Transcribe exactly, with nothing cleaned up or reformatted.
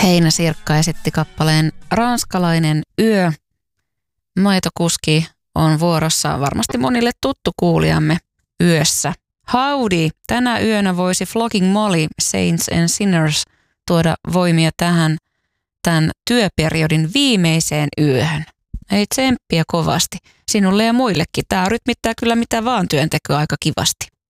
Heinä Sirkka esitti kappaleen Ranskalainen yö. Maitokuski on vuorossa varmasti monille tuttu kuulijamme yössä. Howdy! Tänä yönä voisi Flogging Molly, Saints and Sinners tuoda voimia tähän tämän työperiodin viimeiseen yöhön. Ei tsemppiä kovasti. Sinulle ja muillekin. Tämä rytmittää kyllä mitä vaan työntekoa aika kivasti.